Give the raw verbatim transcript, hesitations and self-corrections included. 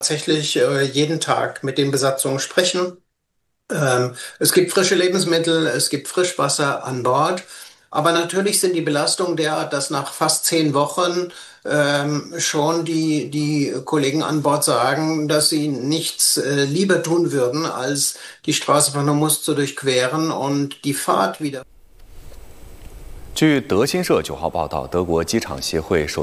tatsächlich äh, jeden Tag mit den Besatzungen sprechen. Ähm, es gibt frische Lebensmittel, es gibt Frischwasser an Bord. Aber natürlich sind die Belastungen derart, dass nach fast zehn Wochen ähm, schon die, die Kollegen an Bord sagen, dass sie nichts äh, lieber tun würden, als die Straße von Hormuz zu durchqueren und die Fahrt wieder. 据德新社九号报道，德国机场协会首